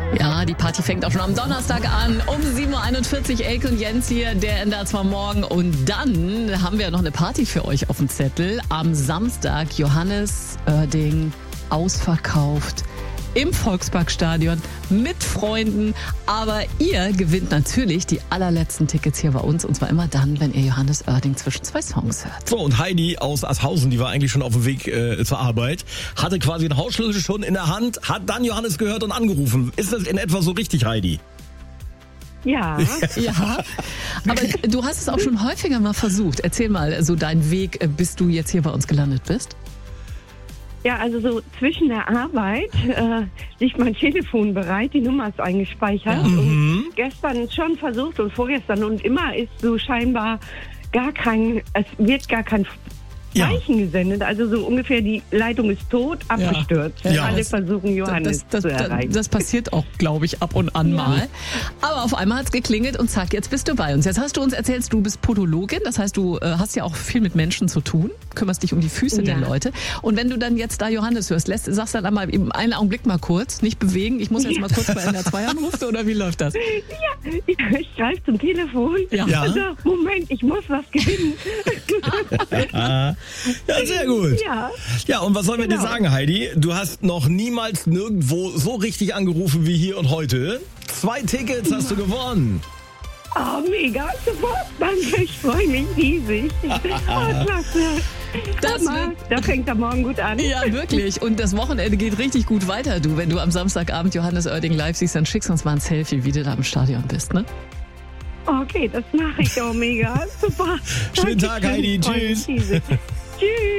Ja, die Party fängt auch schon am Donnerstag an. Um 7.41 Uhr, Elke und Jens hier, der NDR zwar morgen. Und dann haben wir noch eine Party für euch auf dem Zettel. Am Samstag Johannes Oerding ausverkauft im Volksparkstadion mit Freunden. Aber ihr gewinnt natürlich die allerletzten Tickets hier bei uns. Und zwar immer dann, wenn ihr Johannes Oerding zwischen zwei Songs hört. So, und Heidi aus Ashausen, die war eigentlich schon auf dem Weg zur Arbeit, hatte quasi den Hausschlüssel schon in der Hand, hat dann Johannes gehört und angerufen. Ist das in etwa so richtig, Heidi? Ja. Ja, aber du hast es auch schon häufiger mal versucht. Erzähl mal so deinen Weg, bis du jetzt hier bei uns gelandet bist. Ja, also so zwischen der Arbeit liegt mein Telefon bereit, die Nummer ist eingespeichert. Und gestern schon versucht und vorgestern und immer ist so scheinbar es wird gar kein Zeichen gesendet. Also so ungefähr, die Leitung ist tot, abgestürzt. Ja. Alle versuchen Johannes zu erreichen. Das passiert auch, glaube ich, ab und an mal. Aber auf einmal hat es geklingelt und zack, jetzt bist du bei uns. Jetzt hast du uns erzählt, du bist Podologin, das heißt, du hast ja auch viel mit Menschen zu tun, kümmerst dich um die Füße der Leute. Und wenn du dann jetzt da Johannes hörst, sagst dann einmal eben einen Augenblick mal kurz, nicht bewegen, ich muss jetzt mal kurz bei NDR 2 anrufen, oder wie läuft das? Ja, ich greife zum Telefon. Ja. Also, Moment, ich muss was gewinnen. Ja, sehr gut. Ja, und was sollen wir dir Genau. sagen, Heidi? Du hast noch niemals nirgendwo so richtig angerufen wie hier und heute. 2 Tickets hast du gewonnen. Oh, mega, super. Danke, ich freue mich riesig. Oh, klasse. Da fängt er morgen gut an. Ja, wirklich. Und das Wochenende geht richtig gut weiter, du. Wenn du am Samstagabend Johannes Oerding live siehst, dann schickst uns mal ein Selfie, wie du da im Stadion bist, ne? Okay, das mache ich auch mega. Super. Schönen Tag, Heidi. Tschüss. Tschüss.